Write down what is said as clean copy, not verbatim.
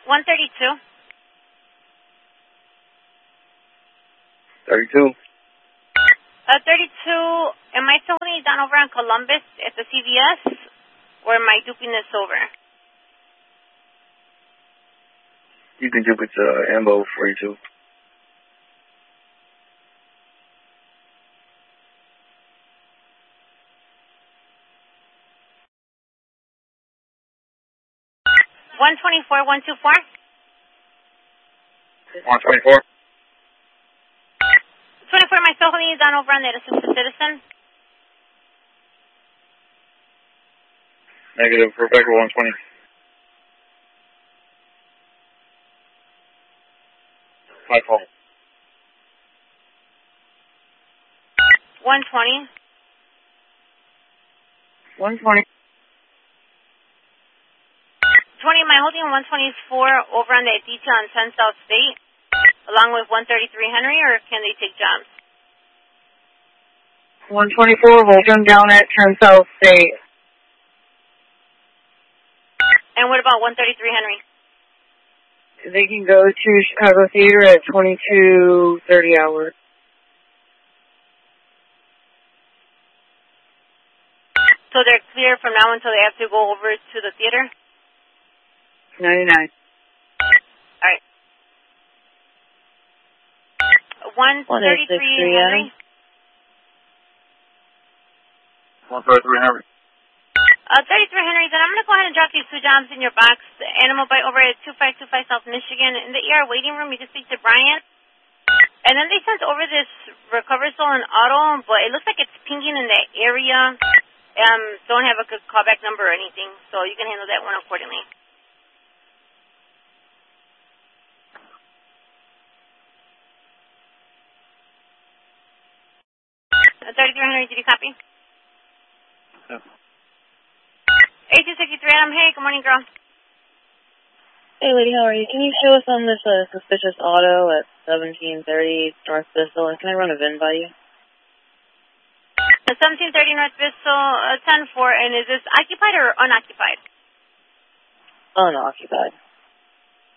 132. 32. 32, am I still holding it down over on Columbus at the CVS, or am I duping this over? You can dupe it to Ambo 42. One 124. 124. 24, am I still holding you down over on the Assisted Citizen? Negative, Rebecca 120. My fault. 120. 120. 20, am I holding 124 over on the detail on 10 South State, along with 133 Henry, or can they take jobs? 124, hold them down at 10 South State. And what about 133 Henry? They can go to Chicago Theater at 22:30 hours. So they're clear from now until they have to go over to the theater? 99. All right. 133 Henry. 133 Henry. 33 Henry, then I'm going to go ahead and drop these two jobs in your box. The Animal Bite over at 2525 South Michigan. In the ER waiting room, you can speak to Brian. And then they sent over this Recover Stolen Auto, but it looks like it's pinging in that area. Don't have a good callback number or anything, so you can handle that one accordingly. 3300, did you copy? Yeah. 8263 Adam, hey, good morning, girl. Hey, lady, how are you? Can you show us on this suspicious auto at 1730 North Bissell, and can I run a VIN by you? 1730 North Bissell, 10-4, and is this occupied or unoccupied? Unoccupied.